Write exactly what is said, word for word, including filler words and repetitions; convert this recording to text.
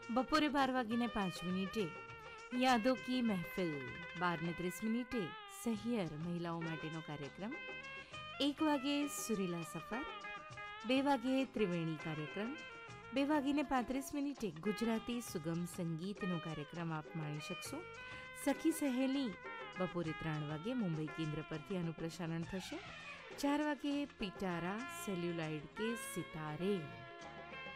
બપોરે બાર વાગીને પાંચ મિનિટે યાદો કી મહેફિલ, બારને ત્રીસ મિનિટે સહિયર મહિલાઓ માટેનો કાર્યક્રમ, એક વાગે સુરીલા સફર, બે વાગે ત્રિવેણી કાર્યક્રમ, બે વાગીને પાંત્રીસ મિનિટે ગુજરાતી સુગમ સંગીતનો કાર્યક્રમ આપ માણી શકશો. સખી સહેલી બપોરે ત્રણ વાગે મુંબઈ કેન્દ્ર પરથી આનું પ્રસારણ થશે. ચાર વાગે પિટારા સેલ્યુલાઇડ કે સિતારે